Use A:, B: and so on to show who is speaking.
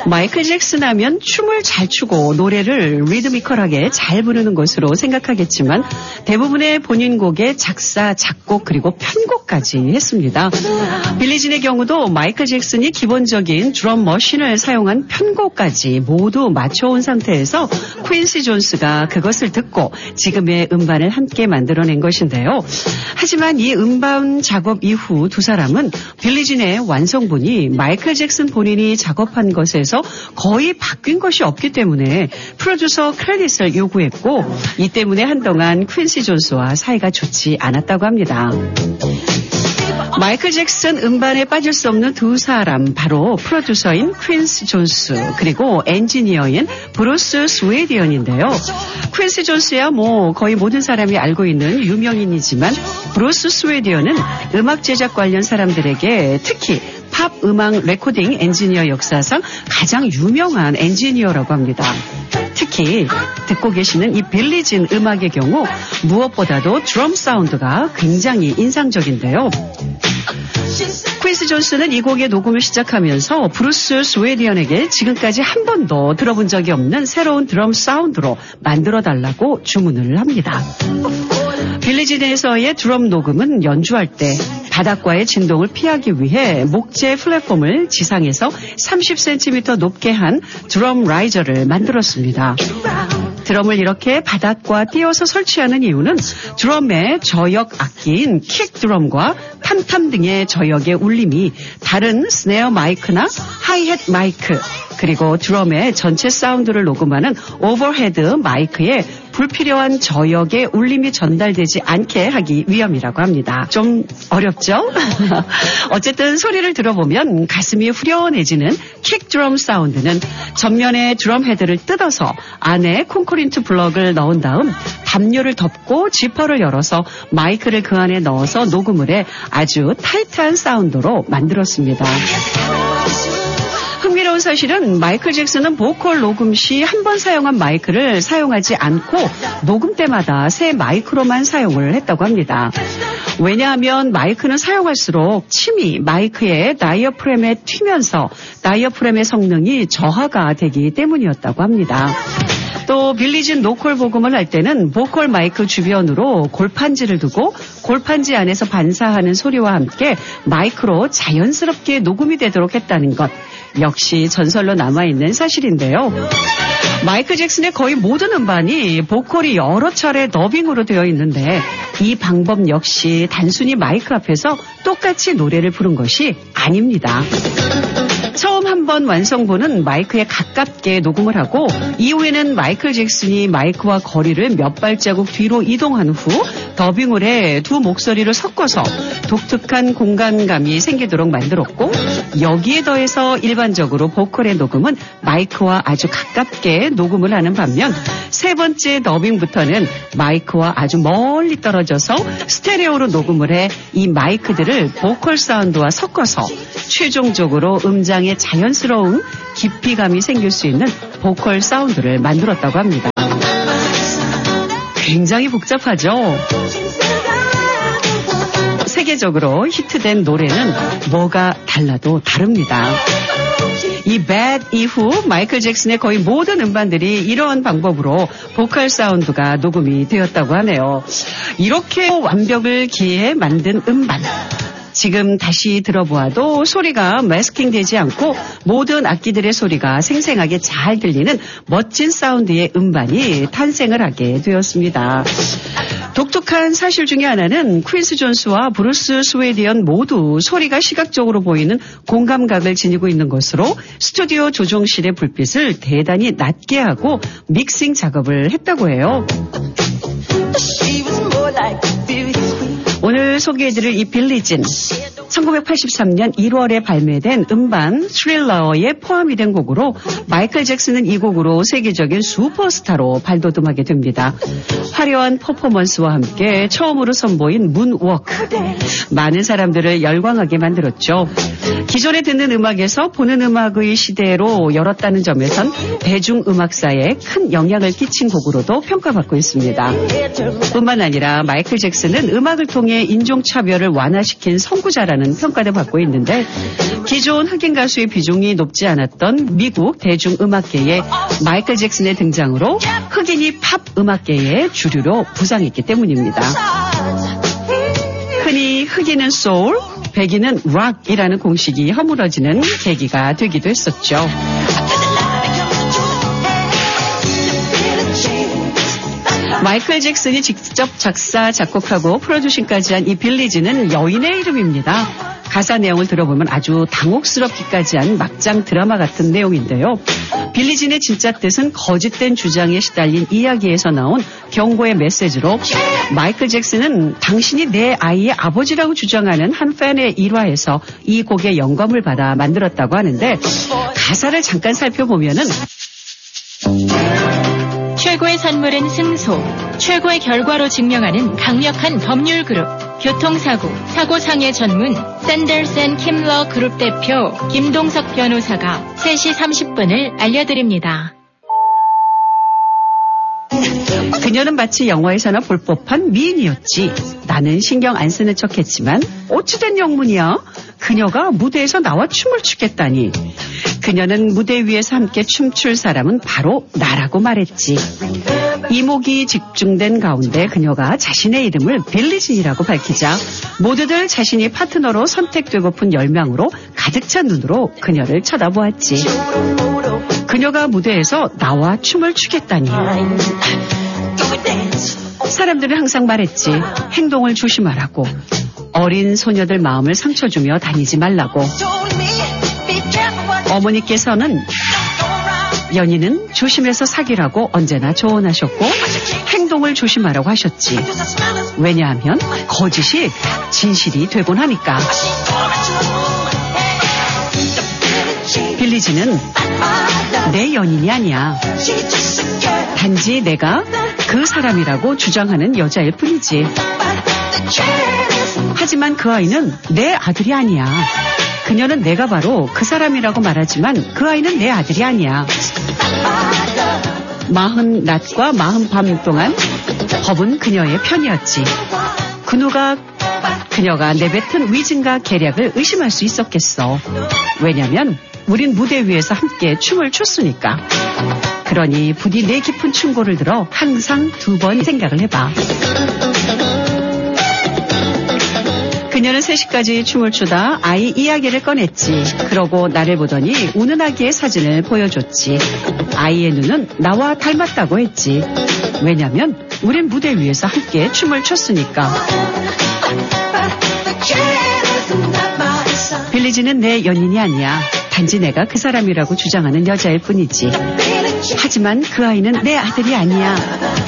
A: 마이클 잭슨 하면 춤을 잘 추고 노래를 리드미컬하게 잘 부르는 것으로 생각하겠지만 대부분의 본인 곡의 작사, 작곡 그리고 편곡까지 했습니다. 빌리진의 경우도 마이클 잭슨이 기본적인 드럼 머신을 사용한 편곡까지 모두 맞춰온 상태에서 퀸시 존스가 그것을 듣고 지금의 음반을 함께 만들어낸 것인데요. 하지만 이 음반 작업 이후 두 사람은 빌리진의 완성본이 마이클 잭슨 본인이 작업한 것에서 거의 바뀐 것이 없기 때문에 프로듀서 크레딧을 요구했고 이 때문에 한동안 퀸시 존스와 사이가 좋지 않았다고 합니다. 마이클 잭슨 음반에 빠질 수 없는 두 사람 바로 프로듀서인 퀸시 존스 그리고 엔지니어인 브루스 스웨디언인데요. 퀸시 존스야 거의 모든 사람이 알고 있는 유명인이지만 브루스 스웨디언은 음악 제작 관련 사람들에게 특히 팝 음악 레코딩 엔지니어 역사상 가장 유명한 엔지니어라고 합니다. 특히 듣고 계시는 이 빌리진 음악의 경우 무엇보다도 드럼 사운드가 굉장히 인상적인데요. 퀸시 존스는 이 곡의 녹음을 시작하면서 브루스 스웨디언에게 지금까지 한 번도 들어본 적이 없는 새로운 드럼 사운드로 만들어달라고 주문을 합니다. 빌리진에서의 드럼 녹음은 연주할 때 바닥과의 진동을 피하기 위해 목재 플랫폼을 지상에서 30cm 높게 한 드럼 라이저를 만들었습니다. 드럼을 이렇게 바닥과 띄어서 설치하는 이유는 드럼의 저역 악기인 킥 드럼과 탐탐 등의 저역의 울림이 다른 스네어 마이크나 하이햇 마이크 그리고 드럼의 전체 사운드를 녹음하는 오버헤드 마이크에 불필요한 저역의 울림이 전달되지 않게 하기 위함이라고 합니다. 좀 어렵죠? 어쨌든 소리를 들어보면 가슴이 후련해지는 킥 드럼 사운드는 전면에 드럼 헤드를 뜯어서 안에 콘크리트 블럭을 넣은 다음 담요를 덮고 지퍼를 열어서 마이크를 그 안에 넣어서 녹음을 해 아주 타이트한 사운드로 만들었습니다. 흥미로운 사실은 마이클 잭슨은 보컬 녹음 시 한 번 사용한 마이크를 사용하지 않고 녹음 때마다 새 마이크로만 사용을 했다고 합니다. 왜냐하면 마이크는 사용할수록 침이 마이크의 다이어프램에 튀면서 다이어프램의 성능이 저하가 되기 때문이었다고 합니다. 또 빌리진 노콜 복음을 할 때는 보컬 마이크 주변으로 골판지를 두고 골판지 안에서 반사하는 소리와 함께 마이크로 자연스럽게 녹음이 되도록 했다는 것. 역시 전설로 남아있는 사실인데요. 마이클 잭슨의 거의 모든 음반이 보컬이 여러 차례 더빙으로 되어 있는데 이 방법 역시 단순히 마이크 앞에서 똑같이 노래를 부른 것이 아닙니다. 처음 한 번 완성본은 마이크에 가깝게 녹음을 하고 이후에는 마이클 잭슨이 마이크와 거리를 몇 발자국 뒤로 이동한 후 더빙을 해 두 목소리를 섞어서 독특한 공간감이 생기도록 만들었고 여기에 더해서 일반적으로 보컬의 녹음은 마이크와 아주 가깝게 녹음을 하는 반면 세 번째 더빙부터는 마이크와 아주 멀리 떨어져서 스테레오로 녹음을 해 이 마이크들을 보컬 사운드와 섞어서 최종적으로 음장의 자연스러운 깊이감이 생길 수 있는 보컬 사운드를 만들었다고 합니다. 굉장히 복잡하죠? 세계적으로 히트된 노래는 뭐가 달라도 다릅니다. 이 Bad 이후 마이클 잭슨의 거의 모든 음반들이 이러한 방법으로 보컬 사운드가 녹음이 되었다고 하네요. 이렇게 완벽을 기해 만든 음반. 지금 다시 들어보아도 소리가 매스킹되지 않고 모든 악기들의 소리가 생생하게 잘 들리는 멋진 사운드의 음반이 탄생을 하게 되었습니다. 독특한 사실 중에 하나는 퀸시 존스와 브루스 스웨디언 모두 소리가 시각적으로 보이는 공감각을 지니고 있는 것으로 스튜디오 조종실의 불빛을 대단히 낮게 하고 믹싱 작업을 했다고 해요. 오늘 소개해드릴 이 빌리진 1983년 1월에 발매된 음반 스릴러에 포함이 된 곡으로 마이클 잭슨은 이 곡으로 세계적인 슈퍼스타로 발돋움하게 됩니다. 화려한 퍼포먼스와 함께 처음으로 선보인 문워크. 많은 사람들을 열광하게 만들었죠. 기존에 듣는 음악에서 보는 음악의 시대로 열었다는 점에선 대중음악사에 큰 영향을 끼친 곡으로도 평가받고 있습니다. 뿐만 아니라 마이클 잭슨은 음악을 통해 인종 인종차별을 완화시킨 선구자라는 평가를 받고 있는데 기존 흑인 가수의 비중이 높지 않았던 미국 대중음악계에 마이클 잭슨의 등장으로 흑인이 팝 음악계의 주류로 부상했기 때문입니다. 흔히 흑인은 소울, 백인은 락이라는 공식이 허물어지는 계기가 되기도 했었죠. 마이클 잭슨이 직접 작사, 작곡하고 프로듀싱까지 한 이 빌리지는 여인의 이름입니다. 가사 내용을 들어보면 아주 당혹스럽기까지 한 막장 드라마 같은 내용인데요. 빌리진의 진짜 뜻은 거짓된 주장에 시달린 이야기에서 나온 경고의 메시지로 마이클 잭슨은 당신이 내 아이의 아버지라고 주장하는 한 팬의 일화에서 이 곡의 영감을 받아 만들었다고 하는데 가사를 잠깐 살펴보면은
B: 최고의 선물은 승소, 최고의 결과로 증명하는 강력한 법률 그룹, 교통사고, 사고상해 전문 샌더스 & 킴러 그룹 대표 김동석 변호사가 3시 30분을 알려드립니다.
A: 그녀는 마치 영화에서나 볼 법한 미인이었지. 나는 신경 안 쓰는 척했지만 어찌된 영문이야? 그녀가 무대에서 나와 춤을 추겠다니. 그녀는 무대 위에서 함께 춤출 사람은 바로 나라고 말했지. 이목이 집중된 가운데 그녀가 자신의 이름을 빌리진이라고 밝히자 모두들 자신이 파트너로 선택되고픈 열망으로 가득 찬 눈으로 그녀를 쳐다보았지. 그녀가 무대에서 나와 춤을 추겠다니. 사람들은 항상 말했지. 행동을 조심하라고. 어린 소녀들 마음을 상처주며 다니지 말라고. 어머니께서는 연인은 조심해서 사귀라고 언제나 조언하셨고 행동을 조심하라고 하셨지. 왜냐하면 거짓이 진실이 되곤 하니까. 빌리지는 내 연인이 아니야. 단지 내가 그 사람이라고 주장하는 여자일 뿐이지. 하지만 그 아이는 내 아들이 아니야. 그녀는 내가 바로 그 사람이라고 말하지만 그 아이는 내 아들이 아니야. 40 낮과 40 밤 동안 법은 그녀의 편이었지. 그녀가 내뱉은 위증과 계략을 의심할 수 있었겠어. 왜냐면 우린 무대 위에서 함께 춤을 췄으니까. 그러니 부디 내 깊은 충고를 들어 항상 2번 생각을 해봐. 그녀는 3시까지 춤을 추다 아이 이야기를 꺼냈지. 그러고 나를 보더니 우는 아기의 사진을 보여줬지. 아이의 눈은 나와 닮았다고 했지. 왜냐면 우린 무대 위에서 함께 춤을 췄으니까. 빌리지는 내 연인이 아니야. 단지 내가 그 사람이라고 주장하는 여자일 뿐이지. 하지만 그 아이는 내 아들이 아니야.